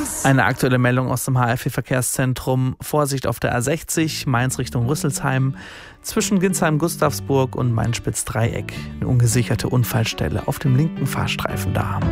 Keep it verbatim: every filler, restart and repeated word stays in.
Eine aktuelle Meldung aus dem H F V-Verkehrszentrum. Vorsicht auf der A sechzig, Mainz Richtung Rüsselsheim, zwischen Ginsheim-Gustavsburg und Mainspitz-Dreieck. Eine ungesicherte Unfallstelle auf dem linken Fahrstreifen da.